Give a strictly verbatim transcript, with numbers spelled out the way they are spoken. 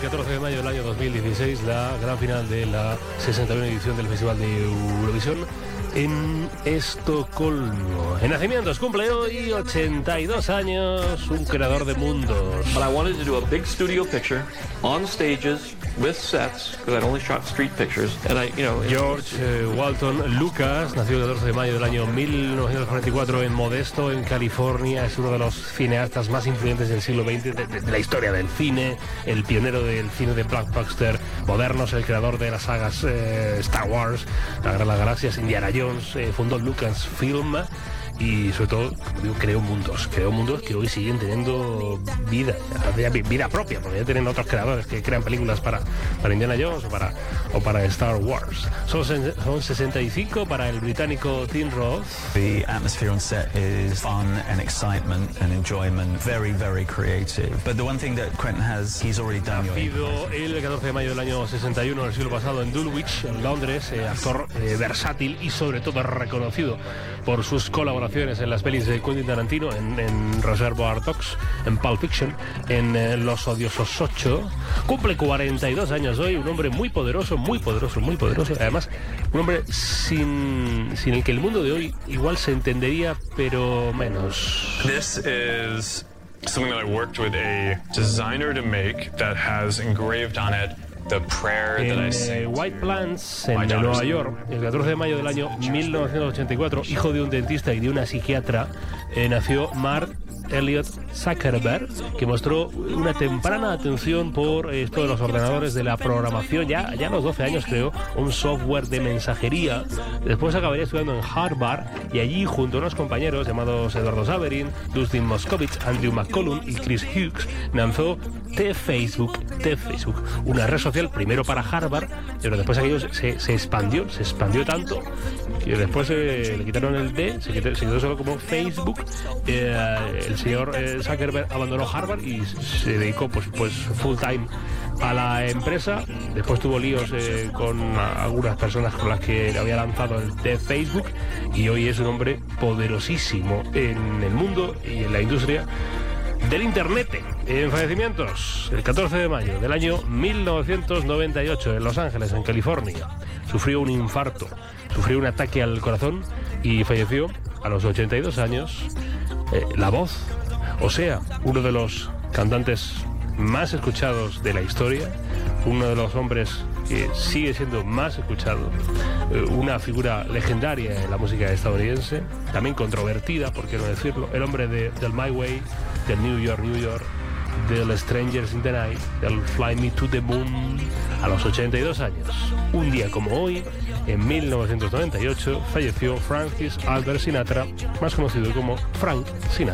catorce de mayo del año dos mil dieciséis, la gran final de la sesenta y una edición del Festival de Eurovisión en Estocolmo. En nacimientos cumple hoy ochenta y dos años, un creador de mundos. But I wanted to do a big studio picture on stages with sets because I'd only shot street pictures and I, you know, George eh, Walton Lucas nació el catorce de mayo del año mil novecientos cuarenta y cuatro en Modesto, en California. Es uno de los cineastas más influyentes del siglo veinte, de, de, de la historia del cine, el pionero del cine de blockbuster modernos, el creador de las sagas eh, Star Wars, La Guerra de las Galaxias, Indiana Jones, eh, fundó Lucasfilm y sobre todo, como digo, creó mundos, creó mundos que hoy siguen teniendo vida, vida propia, porque ya tienen otros creadores que crean películas para, para Indiana Jones o para, o para Star Wars. Son, son sesenta y cinco para el británico Tim Roth. The atmosphere on set is fun and excitement and enjoyment, very, very creative. But the one thing that Quentin has, he's already done. Nacido el catorce de mayo del año sesenta y uno del siglo pasado en Dulwich, en Londres, eh, actor eh, versátil y sobre todo reconocido por sus colaboraciones en las pelis de Quentin Tarantino, en, en Reservoir Dogs, en Pulp Fiction, en eh, Los Odiosos ocho. Cumple cuarenta y dos años hoy, un hombre muy poderoso, muy poderoso, muy poderoso. Además, un hombre sin, sin el que el mundo de hoy igual se entendería, pero menos. This is something that I worked with a designer to make that has engraved on it the prayer en that I eh, say White Plains, en Nueva York, el catorce de mayo del año mil novecientos ochenta y cuatro, hijo de un dentista y de una psiquiatra, eh, nació Mark Elliot Zuckerberg, que mostró una temprana atención por eh, esto de los ordenadores, de la programación, ya, ya a los doce años creo, un software de mensajería. Después acabaría estudiando en Harvard y allí, junto a unos compañeros llamados Eduardo Saverin, Dustin Moskovitz, Andrew McCollum y Chris Hughes, lanzó T-Facebook, T-Facebook, una red social primero para Harvard, pero después aquello se, se expandió, se expandió tanto que después eh, le quitaron el D, se quedó, se quedó solo como Facebook. Eh, el señor eh, Zuckerberg abandonó Harvard y se dedicó pues, pues full time a la empresa. Después tuvo líos eh, con algunas personas con las que había lanzado el de Facebook y hoy es un hombre poderosísimo en el mundo y en la industria del internet. En fallecimientos, el catorce de mayo del año mil novecientos noventa y ocho en Los Ángeles, en California, sufrió un infarto, sufrió un ataque al corazón y falleció a los ochenta y dos años. Eh, la voz, o sea, uno de los cantantes más escuchados de la historia, uno de los hombres que sigue siendo más escuchado, eh, una figura legendaria en la música estadounidense, también controvertida, por qué no decirlo, el hombre de, del My Way, del New York, New York, del Strangers in the Night, del Fly Me to the Moon, a los ochenta y dos años. Un día como hoy, en mil novecientos noventa y ocho, falleció Francis Albert Sinatra, más conocido como Frank Sinatra.